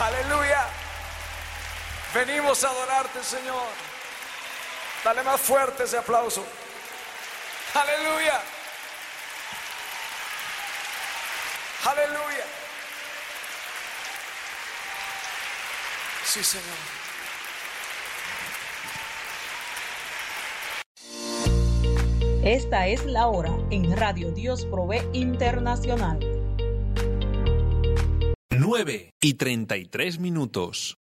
Aleluya. Venimos a adorarte, Señor. Dale más fuerte ese aplauso. Aleluya. Aleluya. Sí, Señor. Esta es la hora en Radio Dios Provee Internacional. 9:33.